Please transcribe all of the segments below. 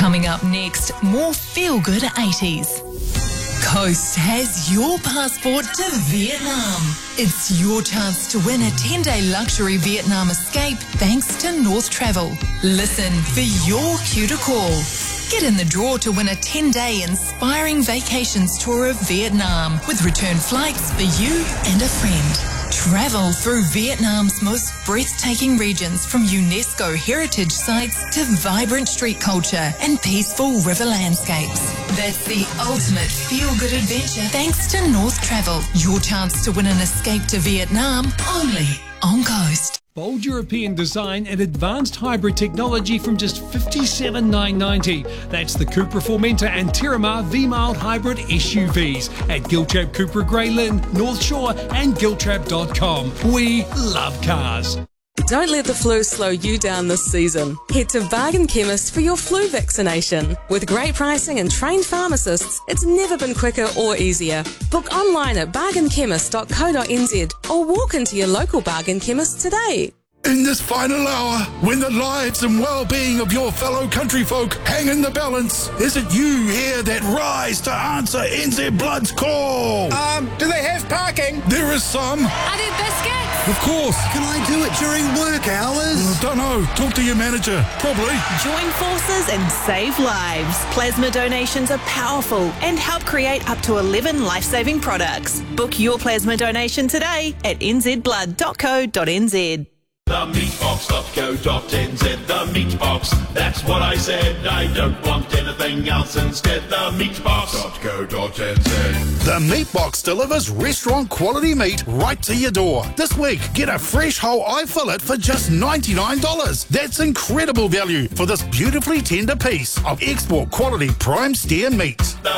Coming up next, more feel-good 80s. Coast has your passport to Vietnam. It's your chance to win a 10-day luxury Vietnam escape thanks to North Travel. Listen for your cue to call. Get in the draw to win a 10-day inspiring vacations tour of Vietnam with return flights for you and a friend. Travel through Vietnam's most breathtaking regions, from UNESCO heritage sites to vibrant street culture and peaceful river landscapes. That's the ultimate feel-good adventure thanks to North Travel. Your chance to win an escape to Vietnam only on Coast. Bold European design and advanced hybrid technology from just $57,990. That's the Cupra Formentor and Terramar V-Mild hybrid SUVs at Giltrap Cupra Grey Lynn, North Shore and Giltrap.com. We love cars. Don't let the flu slow you down this season. Head to Bargain Chemist for your flu vaccination. With great pricing and trained pharmacists, it's never been quicker or easier. Book online at bargainchemist.co.nz or walk into your local Bargain Chemist today. In this final hour, when the lives and well-being of your fellow country folk hang in the balance, is it you here that rise to answer NZ Blood's call? Do they have parking? There is some. Are there biscuits? Of course. Can I do it during work hours? Don't know. Talk to your manager. Probably. Join forces and save lives. Plasma donations are powerful and help create up to 11 life-saving products. Book your plasma donation today at nzblood.co.nz. Themeatbox.co.nz, the Meatbox, that's what I said. I don't want anything else instead. Themeatbox.co.nz. The Meatbox delivers restaurant quality meat right to your door. This week, get a fresh whole eye fillet for just $99. That's incredible value for this beautifully tender piece of export quality prime steer meat.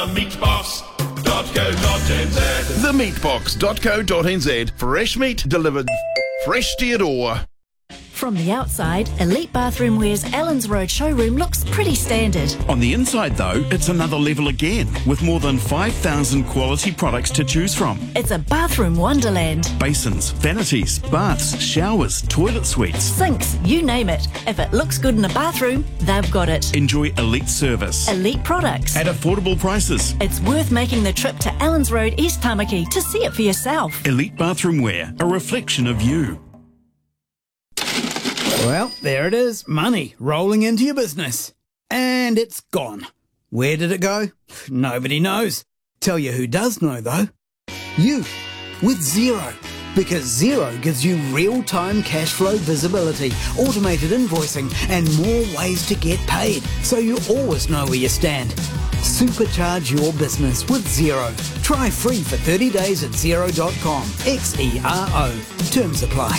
Themeatbox.co.nz. Themeatbox.co.nz. Fresh meat delivered fresh to your door. From the outside, Elite Bathroom Wear's Allens Road showroom looks pretty standard. On the inside, though, it's another level again, with more than 5,000 quality products to choose from. It's a bathroom wonderland. Basins, vanities, baths, showers, toilet suites, sinks, you name it. If it looks good in a bathroom, they've got it. Enjoy elite service. Elite products. At affordable prices. It's worth making the trip to Allens Road, East Tamaki to see it for yourself. Elite Bathroom Wear, a reflection of you. Well, there it is. Money rolling into your business. And it's gone. Where did it go? Nobody knows. Tell you who does know, though. You, with Xero. Because Xero gives you real-time cash flow visibility, automated invoicing, and more ways to get paid, so you always know where you stand. Supercharge your business with Xero. Try free for 30 days at Xero.com. Xero. Terms apply.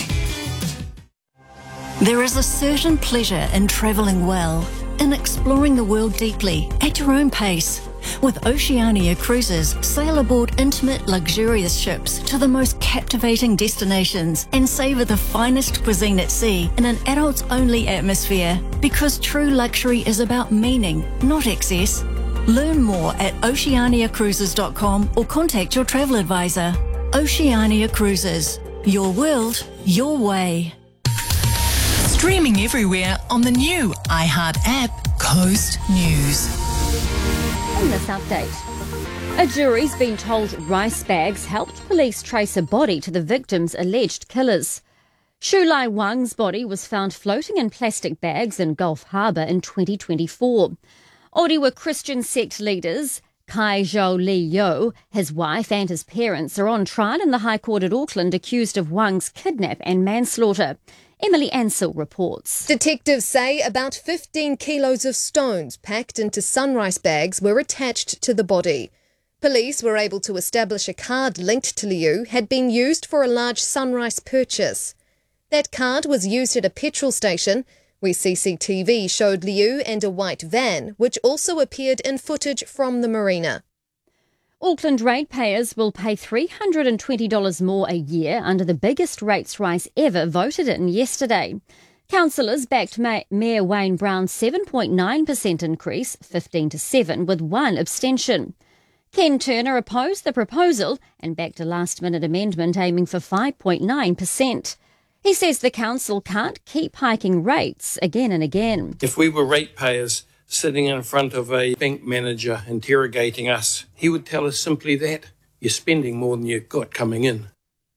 There is a certain pleasure in travelling well, in exploring the world deeply, at your own pace. With Oceania Cruises, sail aboard intimate, luxurious ships to the most captivating destinations and savour the finest cuisine at sea in an adults-only atmosphere. Because true luxury is about meaning, not excess. Learn more at oceaniacruises.com or contact your travel advisor. Oceania Cruises. Your world, your way. Streaming everywhere on the new iHeart app, Coast News. In this update, a jury's been told rice bags helped police trace a body to the victim's alleged killers. Shulai Wang's body was found floating in plastic bags in Gulf Harbour in 2024. Orewa Christian sect leaders Kai Zhou Li Yo, his wife and his parents are on trial in the High Court at Auckland accused of Wang's kidnap and manslaughter. Emily Ansell reports. Detectives say about 15 kilos of stones packed into sunrise bags were attached to the body. Police were able to establish a card linked to Liu had been used for a large sunrise purchase. That card was used at a petrol station where CCTV showed Liu and a white van, which also appeared in footage from the marina. Auckland ratepayers will pay $320 more a year under the biggest rates rise ever voted in yesterday. Councillors backed Mayor Wayne Brown's 7.9% increase, 15-7, with one abstention. Ken Turner opposed the proposal and backed a last-minute amendment aiming for 5.9%. He says the council can't keep hiking rates again and again. If we were ratepayers, sitting in front of a bank manager interrogating us, he would tell us simply that you're spending more than you've got coming in.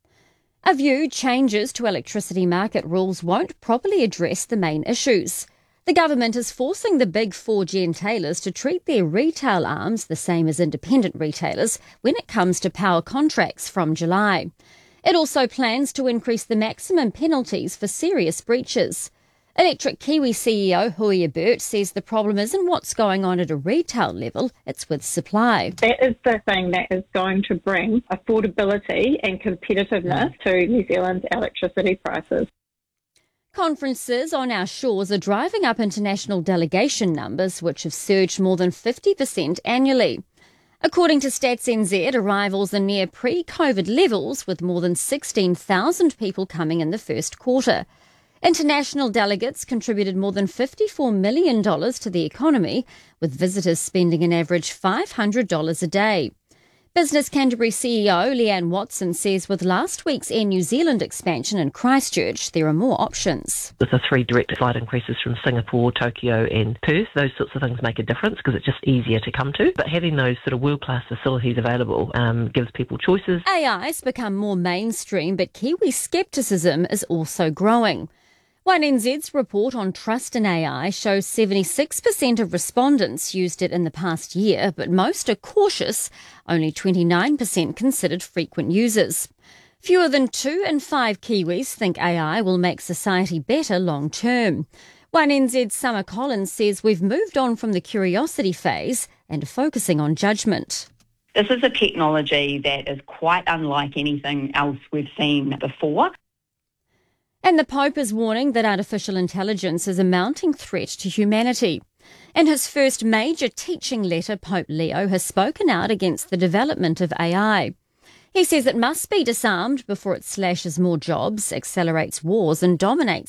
A view changes to electricity market rules won't properly address the main issues. The government is forcing the big 4 gentailers to treat their retail arms the same as independent retailers when it comes to power contracts from July. It also plans to increase the maximum penalties for serious breaches. Electric Kiwi CEO Hui Burt says the problem isn't what's going on at a retail level, it's with supply. That is the thing that is going to bring affordability and competitiveness to New Zealand's electricity prices. Conferences on our shores are driving up international delegation numbers, which have surged more than 50% annually. According to Stats NZ, arrivals are near pre-COVID levels, with more than 16,000 people coming in the first quarter. International delegates contributed more than $54 million to the economy, with visitors spending an average $500 a day. Business Canterbury CEO Leanne Watson says with last week's Air New Zealand expansion in Christchurch, there are more options. With the 3 direct flight increases from Singapore, Tokyo and Perth, those sorts of things make a difference because it's just easier to come to. But having those sort of world-class facilities available gives people choices. AI's become more mainstream, but Kiwi scepticism is also growing. 1NZ's report on trust in AI shows 76% of respondents used it in the past year, but most are cautious. Only 29% considered frequent users. Fewer than 2 in 5 Kiwis think AI will make society better long term. 1NZ's Summer Collins says we've moved on from the curiosity phase and are focusing on judgment. This is a technology that is quite unlike anything else we've seen before. And the Pope is warning that artificial intelligence is a mounting threat to humanity. In his first major teaching letter, Pope Leo has spoken out against the development of AI. He says it must be disarmed before it slashes more jobs, accelerates wars and dominates